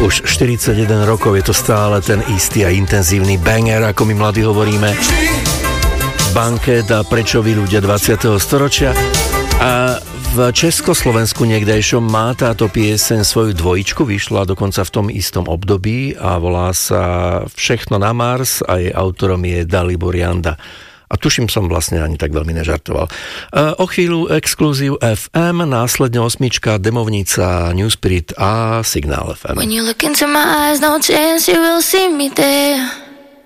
Už 41 rokov je to stále ten istý a intenzívny banger, ako my mladí hovoríme. Banket a prečo vy ľudia 20. storočia. A v Československu niekdejšom má táto pieseň svoju dvojičku, vyšla dokonca v tom istom období a volá sa Všechno na Mars a jej autorom je Dalibor Janda. A tuším, som vlastne ani tak veľmi nežartoval. O chvíľu exkluzív FM, následne osmička, Demovnica, New Spirit a Signál FM. When you look into my eyes, no chance you will see me there.